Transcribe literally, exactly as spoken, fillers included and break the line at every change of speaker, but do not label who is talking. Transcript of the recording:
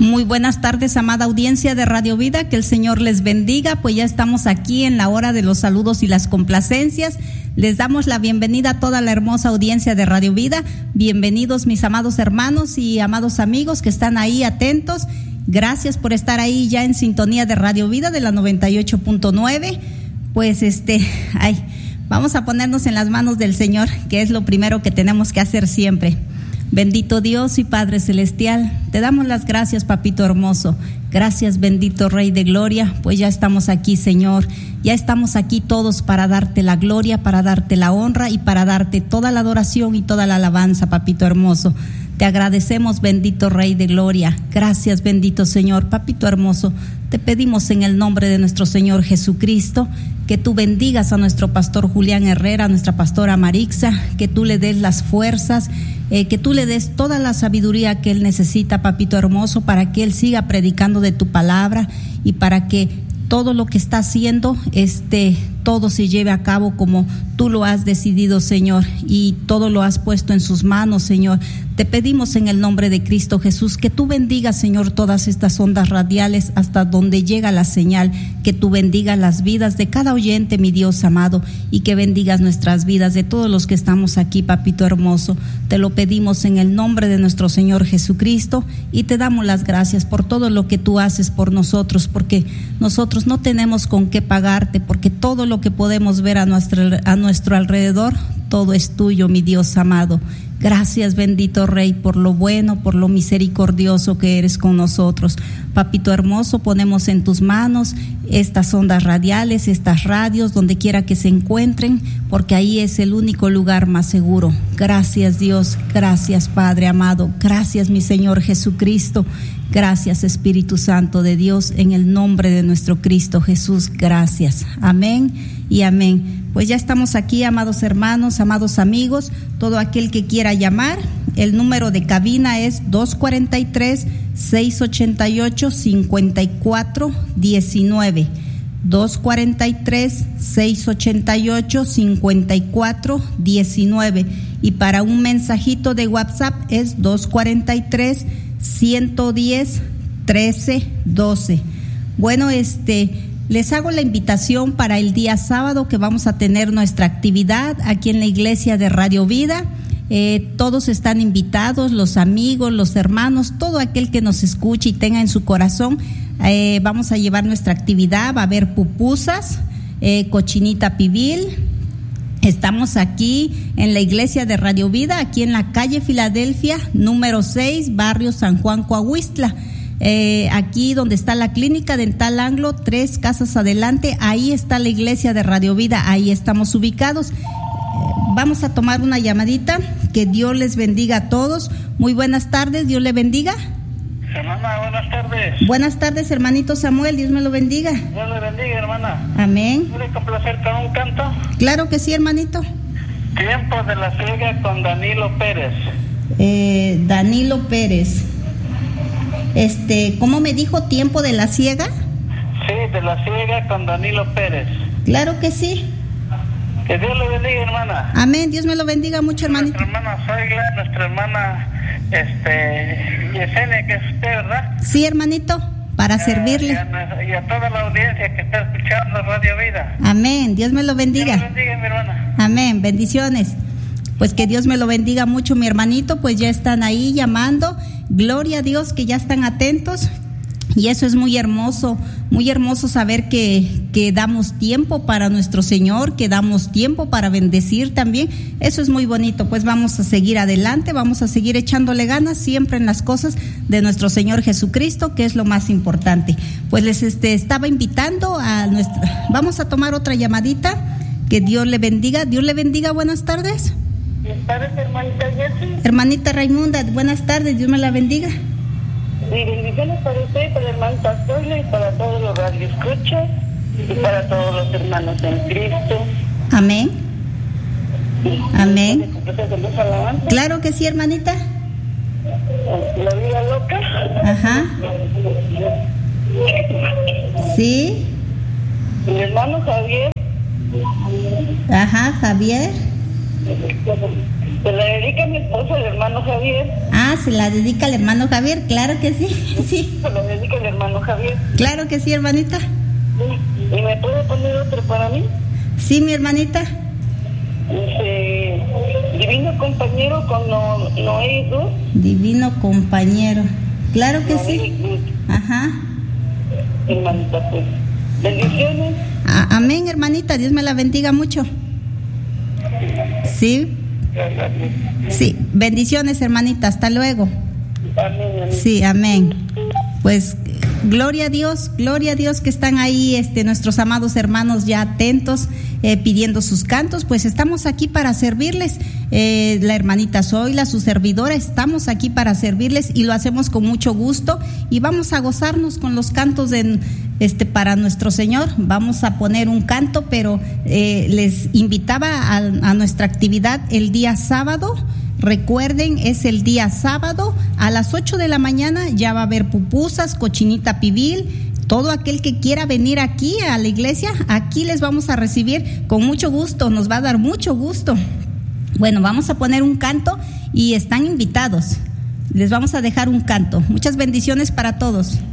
Muy buenas tardes, amada audiencia de Radio Vida, que el Señor les bendiga. Pues ya estamos aquí en la hora de los saludos y las complacencias. Les damos la bienvenida a toda la hermosa audiencia de Radio Vida. Bienvenidos mis amados hermanos y amados amigos que están ahí atentos. Gracias por estar ahí ya en sintonía de Radio Vida de la noventa y ocho punto nueve. Pues este, ay, vamos a ponernos en las manos del Señor, que es lo primero que tenemos que hacer siempre. Bendito Dios y Padre Celestial, te damos las gracias, Papito hermoso. Gracias, bendito Rey de Gloria, pues ya estamos aquí, Señor. Ya estamos aquí todos para darte la gloria, para darte la honra y para darte toda la adoración y toda la alabanza, Papito hermoso. Te agradecemos, bendito Rey de Gloria. Gracias, bendito Señor. Papito hermoso, te pedimos en el nombre de nuestro Señor Jesucristo que tú bendigas a nuestro pastor Julián Herrera, a nuestra pastora Marixa, que tú le des las fuerzas, eh, que tú le des toda la sabiduría que él necesita, Papito hermoso, para que él siga predicando de tu palabra y para que todo lo que está haciendo, este, todo se lleve a cabo como tú lo has decidido, Señor, y todo lo has puesto en sus manos, Señor. Te pedimos en el nombre de Cristo Jesús que tú bendigas, Señor, todas estas ondas radiales hasta donde llega la señal, que tú bendigas las vidas de cada oyente, mi Dios amado, y que bendigas nuestras vidas de todos los que estamos aquí, Papito hermoso. Te lo pedimos en el nombre de nuestro Señor Jesucristo y te damos las gracias por todo lo que tú haces por nosotros, porque nosotros no tenemos con qué pagarte, porque todo lo que podemos ver a nuestro, a nuestro alrededor, todo es tuyo, mi Dios amado. Gracias, bendito Rey, por lo bueno, por lo misericordioso que eres con nosotros. Papito hermoso, ponemos en tus manos estas ondas radiales, estas radios, donde quiera que se encuentren, porque ahí es el único lugar más seguro. Gracias, Dios. Gracias, Padre amado. Gracias, mi Señor Jesucristo. Gracias, Espíritu Santo de Dios, en el nombre de nuestro Cristo Jesús. Gracias. Amén y amén. Pues ya estamos aquí, amados hermanos, amados amigos, todo aquel que quiera llamar, el número de cabina es dos cuatro tres, seis ocho ocho, cinco cuatro uno nueve, dos cuatro tres, seis ocho ocho, cinco cuatro uno nueve, y para un mensajito de WhatsApp es dos cuatro tres, ciento diez, trece doce. Bueno, este... les hago la invitación para el día sábado que vamos a tener nuestra actividad aquí en la iglesia de Radio Vida. Eh, todos están invitados, los amigos, los hermanos, todo aquel que nos escuche y tenga en su corazón. Eh, vamos a llevar nuestra actividad, va a haber pupusas, eh, cochinita pibil. Estamos aquí en la iglesia de Radio Vida, aquí en la calle Filadelfia, número seis, barrio San Juan, Coahuistla. Eh, aquí donde está la clínica dental Anglo, tres casas adelante, ahí está la iglesia de Radio Vida, ahí estamos ubicados. Eh, vamos a tomar una llamadita. Que Dios les bendiga a todos. Muy buenas tardes, Dios le bendiga.
Hermana, buenas tardes.
Buenas tardes, hermanito Samuel, Dios me lo bendiga.
Dios le bendiga, hermana.
Amén.
¿Puede complacer con un canto?
Claro que sí, hermanito.
Tiempo de la ciega con Danilo Pérez.
Eh, Danilo Pérez. Este, ¿cómo me dijo? ¿Tiempo de la ciega?
Sí, de la ciega con Danilo Pérez.
Claro que sí.
Que Dios le bendiga, hermana.
Amén, Dios me lo bendiga mucho, hermanito.
Nuestra hermana Zoila, nuestra hermana este, Yesenia, que es usted, ¿verdad?
Sí, hermanito, para
eh,
servirle.
Y a, y a toda la audiencia que está escuchando Radio Vida.
Amén, Dios me lo bendiga.
Dios le bendiga, mi hermana.
Amén, bendiciones. Pues que Dios me lo bendiga mucho, mi hermanito, pues ya están ahí llamando. Gloria a Dios que ya están atentos. Y eso es muy hermoso, muy hermoso saber que, que damos tiempo para nuestro Señor, que damos tiempo para bendecir también. Eso es muy bonito, pues vamos a seguir adelante, vamos a seguir echándole ganas siempre en las cosas de nuestro Señor Jesucristo, que es lo más importante. Pues les este, estaba invitando a nuestra... Vamos a tomar otra llamadita. Que Dios le bendiga. Dios le bendiga, buenas tardes.
Buenas tardes, hermanita Jessie.
Hermanita Raimunda, buenas tardes, Dios me la bendiga.
Y bendiciones para usted, para el hermano Pastor y para todos los radioescuchas y para todos los hermanos en Cristo.
Amén. Amén.
Amén.
Claro que sí, hermanita.
La vida loca.
Ajá. Sí.
Mi hermano Javier.
Ajá, Javier.
Se la dedica a mi esposo, el hermano Javier.
Ah, se la dedica al hermano Javier, claro que sí, sí.
Se la dedica al hermano Javier.
Claro que sí, hermanita.
¿Y me puede poner otro para mí?
Sí, mi hermanita.
Dice, divino compañero con no, Noé Luz.
Divino compañero, claro que
Noé
sí.
Luz.
Ajá.
Hermanita, pues. Bendiciones.
A- amén, hermanita, Dios me la bendiga mucho. Sí. Sí, bendiciones, hermanita, hasta luego.
Amén, amén.
Sí, amén. Pues gloria a Dios, gloria a Dios que están ahí este, nuestros amados hermanos ya atentos, eh, pidiendo sus cantos. Pues estamos aquí para servirles. Eh, la hermanita Zoila, su servidora, estamos aquí para servirles y lo hacemos con mucho gusto y vamos a gozarnos con los cantos de, este, para nuestro Señor. Vamos a poner un canto, pero eh, les invitaba a, a nuestra actividad el día sábado. Recuerden, es el día sábado a las ocho de la mañana, ya va a haber pupusas, cochinita pibil. Todo aquel que quiera venir aquí a la iglesia, aquí les vamos a recibir con mucho gusto, nos va a dar mucho gusto. Bueno, vamos a poner un canto y están invitados. Les vamos a dejar un canto. Muchas bendiciones para todos.